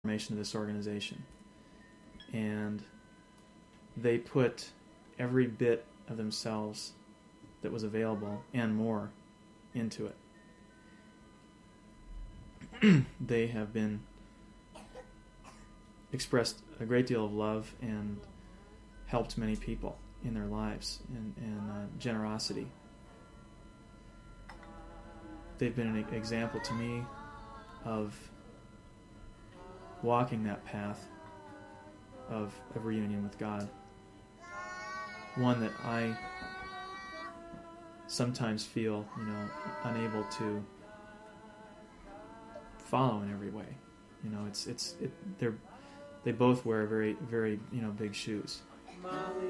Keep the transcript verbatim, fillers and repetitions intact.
formation of this organization. And they put every bit of themselves that was available and more into it. They have been expressed a great deal of love and helped many people in their lives and, and uh, generosity. They've been an example to me of walking that path of, of reunion with God. One that I sometimes feel, you know, unable to follow in every way. You know, it's it's it, they're they both wear very very you know big shoes.